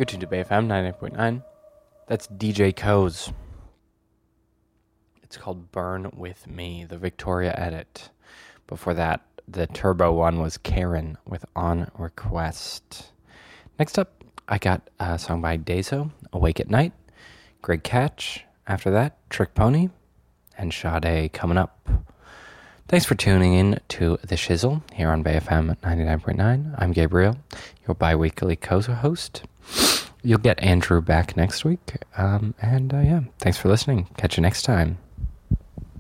You're tuned to Bay FM 99.9. That's DJ Coz. It's called Burn With Me, the Victoria edit. Before that, the turbo one was Karen with On Request. Next up, I got a song by Dezo, Awake at Night. Greg Catch. After that, Trick Pony and Sade coming up. Thanks for tuning in to The Shizzle here on Bay FM 99.9. I'm Gabriel, your bi-weekly co-host. You'll get Andrew back next week. Thanks for listening. Catch you next time.